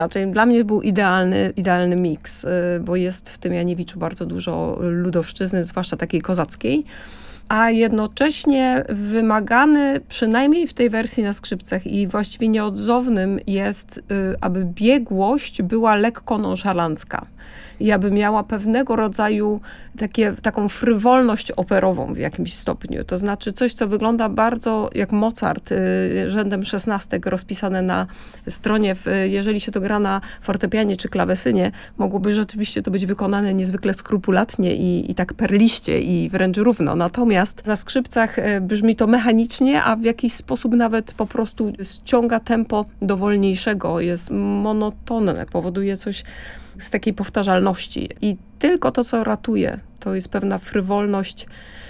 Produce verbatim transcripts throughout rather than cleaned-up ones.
Znaczy, dla mnie był idealny, idealny miks, bo jest w tym Janiewiczu bardzo dużo ludowszczyzny, zwłaszcza takiej kozackiej, a jednocześnie wymagany, przynajmniej w tej wersji na skrzypcach i właściwie nieodzownym jest, aby biegłość była lekko nonszalancka i aby miała pewnego rodzaju takie, taką frywolność operową w jakimś stopniu. To znaczy coś, co wygląda bardzo jak Mozart, rzędem szesnastek rozpisane na stronie, w, jeżeli się to gra na fortepianie czy klawesynie, mogłoby rzeczywiście to być wykonane niezwykle skrupulatnie i, i tak perliście i wręcz równo. Natomiast na skrzypcach brzmi to mechanicznie, a w jakiś sposób nawet po prostu ściąga tempo do wolniejszego, jest monotonne, powoduje coś z takiej powtarzalności. I tylko to, co ratuje, to jest pewna frywolność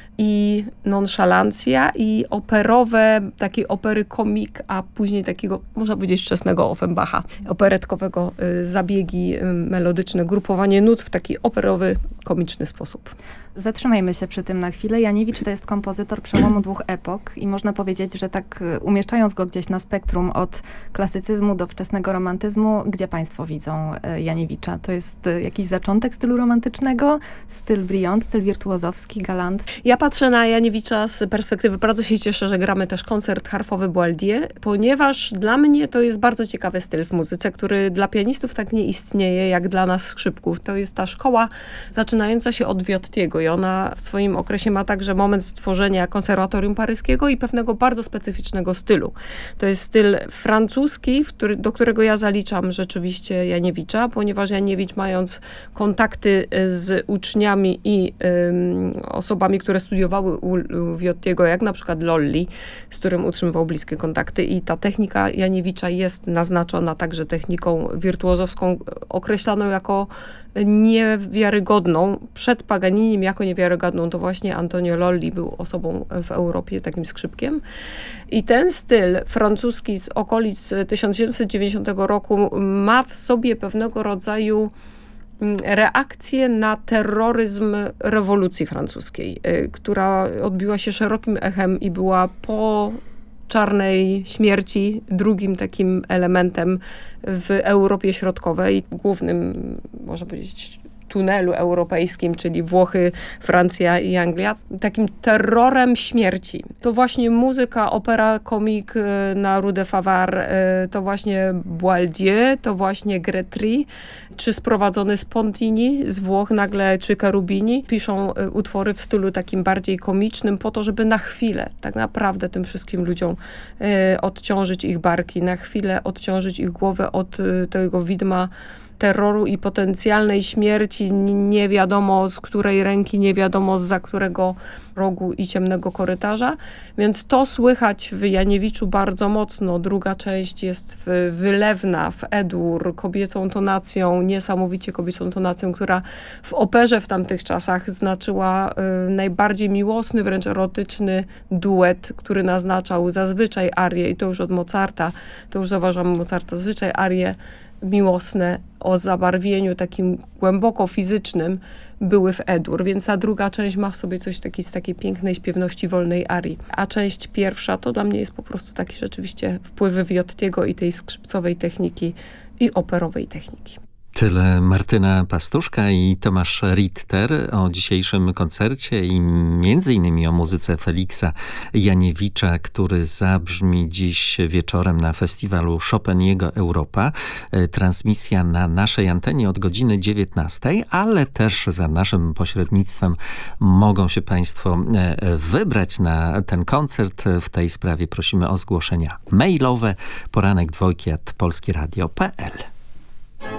i nonszalancja i operowe, takiej opery komik, a później takiego, można powiedzieć, wczesnego Offenbacha, operetkowego, y, zabiegi y, melodyczne, grupowanie nut w taki operowy, komiczny sposób. Zatrzymajmy się przy tym na chwilę. Janiewicz to jest kompozytor przełomu dwóch epok i można powiedzieć, że tak umieszczając go gdzieś na spektrum od klasycyzmu do wczesnego romantyzmu, gdzie państwo widzą Janiewicza? To jest jakiś zaczątek stylu romantycznego, styl brillant, styl wirtuozowski, galant? Ja patrzę na Janiewicza z perspektywy, bardzo się cieszę, że gramy też koncert harfowy Boieldieu, ponieważ dla mnie to jest bardzo ciekawy styl w muzyce, który dla pianistów tak nie istnieje, jak dla nas skrzypków. To jest ta szkoła zaczynająca się od Viottiego i ona w swoim okresie ma także moment stworzenia konserwatorium paryskiego i pewnego bardzo specyficznego stylu. To jest styl francuski, który, do którego ja zaliczam rzeczywiście Janiewicza, ponieważ Janiewicz, mając kontakty z uczniami i ym, osobami, które studiowały u, u Viottiego, jak na przykład Lolli, z którym utrzymywał bliskie kontakty, i ta technika Janiewicza jest naznaczona także techniką wirtuozowską, określaną jako niewiarygodną. Przed Paganiniem jako niewiarygodną to właśnie Antonio Lolli był osobą w Europie, takim skrzypkiem. I ten styl francuski z okolic tysiąc siedemset dziewięćdziesiątego roku ma w sobie pewnego rodzaju reakcję na terroryzm rewolucji francuskiej, która odbiła się szerokim echem i była po czarnej śmierci drugim takim elementem w Europie Środkowej, głównym, można powiedzieć, tunelu europejskim, czyli Włochy, Francja i Anglia, takim terrorem śmierci. To właśnie muzyka, opera, komik na Rue de Favart, to właśnie Boieldieu, to właśnie Grétry, czy sprowadzony Spontini z Włoch nagle, czy Cherubini, piszą utwory w stylu takim bardziej komicznym po to, żeby na chwilę tak naprawdę tym wszystkim ludziom odciążyć ich barki, na chwilę odciążyć ich głowę od tego widma terroru i potencjalnej śmierci, nie wiadomo z której ręki, nie wiadomo zza którego rogu i ciemnego korytarza. Więc to słychać w Janiewiczu bardzo mocno. Druga część jest w, wylewna, w E-dur, kobiecą tonacją, niesamowicie kobiecą tonacją, która w operze w tamtych czasach znaczyła y, najbardziej miłosny, wręcz erotyczny duet, który naznaczał zazwyczaj arię, i to już od Mozarta, to już zauważam Mozarta, zazwyczaj arie miłosne o zabarwieniu takim głęboko fizycznym były w E-dur, więc ta druga część ma w sobie coś taki, z takiej pięknej śpiewności wolnej arii. A część pierwsza to dla mnie jest po prostu taki rzeczywiście wpływy Viottiego i tej skrzypcowej techniki i operowej techniki. Tyle Martyna Pastuszka i Tomasz Ritter o dzisiejszym koncercie i między innymi o muzyce Feliksa Janiewicza, który zabrzmi dziś wieczorem na festiwalu Chopiniego Europa. Transmisja na naszej antenie od godziny dziewiętnastej, ale też za naszym pośrednictwem mogą się państwo wybrać na ten koncert. W tej sprawie prosimy o zgłoszenia mailowe poranek dwojki at polskieradio kropka p l.